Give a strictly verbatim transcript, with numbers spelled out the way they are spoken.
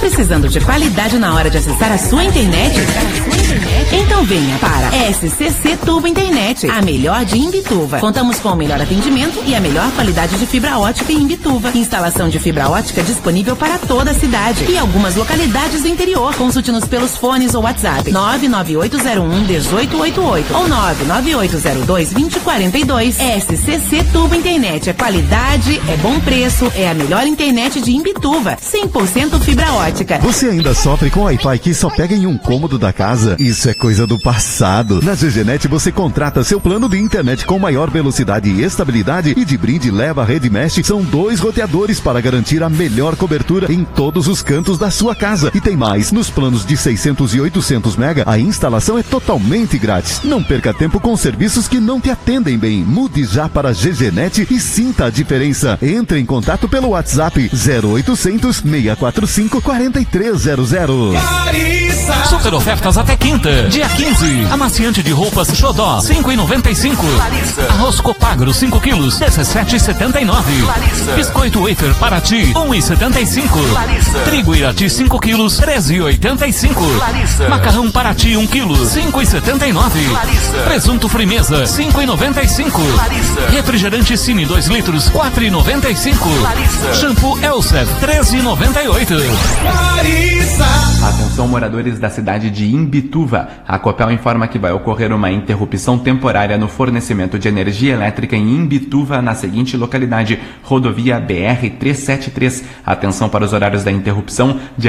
precisando de qualidade na hora de acessar a sua internet? Então venha para S C C Tubo Internet, a melhor de Imbituva. Contamos com o melhor atendimento e a melhor qualidade de fibra ótica em Imbituva. Instalação de fibra ótica disponível para toda a cidade e algumas localidades do interior. Consulte-nos pelos fones ou WhatsApp nove nove oito zero um um oito oito oito ou nove nove oito zero dois dois zero quatro dois. S C C Tubo Internet é qualidade, é bom preço, é a melhor internet de Imbituva, cem por cento fibra ótica. Você ainda sofre com Wi-Fi que só pega em um cômodo da casa? Isso é coisa do passado. Na GGNet você contrata seu plano de internet com maior velocidade e estabilidade e de brinde leva a rede mesh. São dois roteadores para garantir a melhor cobertura em todos os cantos da sua casa. E tem mais, nos planos de seiscentos e oitocentos mega, a instalação é totalmente grátis. Não perca tempo com serviços que não te atendem bem. Mude já para GGNet e sinta a diferença. Entre em contato pelo WhatsApp zero oitocentos, seis quatro cinco, quatro três zero zero. Super ofertas até quinta, dia quinze. Amaciante de roupas Xodó, cinco reais e noventa e cinco centavos. Arroz Copagro, cinco quilos, dezessete reais e setenta e nove centavos. Biscoito Wafer Paraty, um real e setenta e cinco centavos. Trigo Irati, cinco quilos, treze reais e oitenta e cinco centavos. Macarrão Paraty, um quilo, cinco reais e setenta e nove centavos. Presunto Frimeza, cinco reais e noventa e cinco centavos. Refrigerante Cine, dois litros, quatro reais e noventa e cinco centavos. Shampoo Elsef, treze reais e noventa e oito centavos. Atenção, moradores da cidade de Imbituva. A Copel informa que vai ocorrer uma interrupção temporária no fornecimento de energia elétrica em Imbituva, na seguinte localidade: rodovia B R trezentos e setenta e três. Atenção para os horários da interrupção: de